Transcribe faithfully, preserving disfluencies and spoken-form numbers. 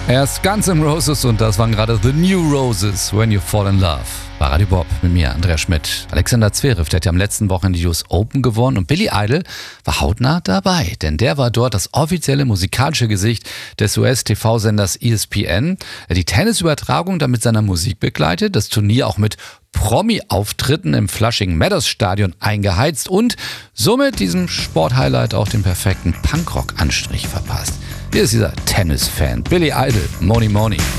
Erst Guns N' Roses und das waren gerade The New Roses, When You Fall in Love. Bei Radio Bob mit mir, Andreas Schmidt. Alexander Zverev, der hat ja am letzten Wochenende die U S Open gewonnen und Billy Idol war hautnah dabei, denn der war dort das offizielle musikalische Gesicht des U S-T V-Senders E S P N. Die Tennisübertragung dann mit seiner Musik begleitet, das Turnier auch mit Promi-Auftritten im Flushing Meadows Stadion eingeheizt und somit diesem Sporthighlight auch den perfekten Punkrock-Anstrich verpasst. Hier ist dieser Tennis-Fan, Billy Idol, Moni Moni.